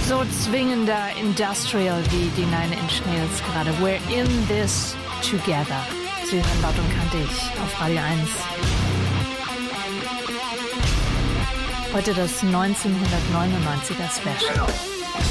So zwingender Industrial wie die Nine Inch Nails gerade. We're in this together. Sie hören Laut und Kantig auf Radio 1. Heute das 1999er Special.